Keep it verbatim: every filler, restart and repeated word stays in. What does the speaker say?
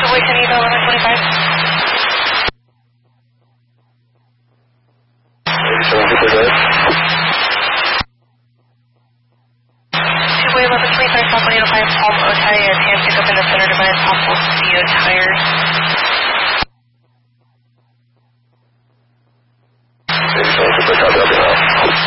Subway ten Evo eleven twenty-five. Subway eleven twenty-five, South one oh five, Palm Otay, and hand pick up in the center device, possible C O tires.